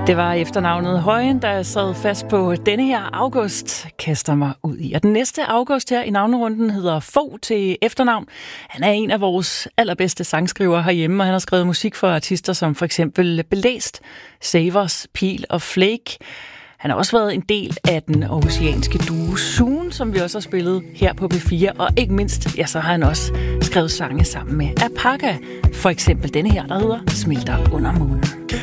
Det var efternavnet Højen, der sad fast på denne her august, kaster mig ud i. Og den næste august her i navnerunden hedder Fogh til efternavn. Han er en af vores allerbedste sangskrivere herhjemme, og han har skrevet musik for artister som for eksempel Belæst, Savers, Pil og Flake. Han har også været en del af den aarhusianske duo Zoom, som vi også har spillet her på P4. Og ikke mindst, ja, så har han også skrevet sange sammen med Apaka. For eksempel denne her, der hedder Smelter under månen.